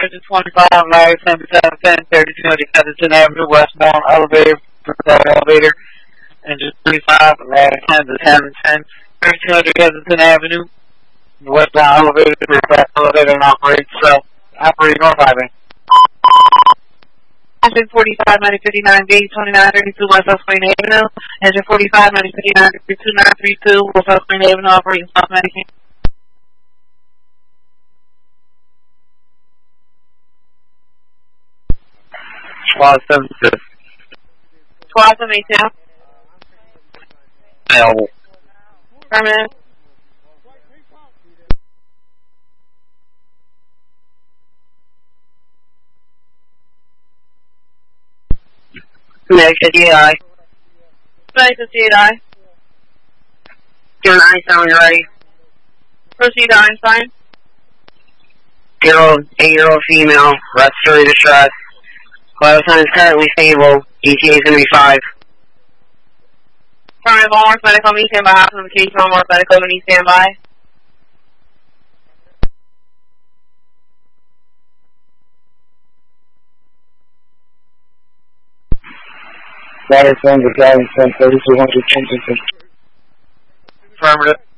Engine 25, Larry 7710, 3200 Kensington Avenue, westbound elevator, elevator. Engine 25, Larry 10-1010, 3200 Kensington Avenue, westbound elevator, elevator, and operates North Highway. Engine 45, 9059B, 2932 West South Spring Avenue. Engine 45, 9059 2932 West South Spring Avenue, operating South Medicaid. Squad 76. Squad 72. L. Permanent. Medic 58I. Medic 58I. Doing Einstein when you're ready. Proceed to Einstein. 8-year-old female, respiratory distress. Vital sign is currently stable. ETA is going to be 5. Current Walmart Medical, me stand by. Application Walmart Medical, me stand by. Water phone, the driving 3200 Kensington. Affirmative.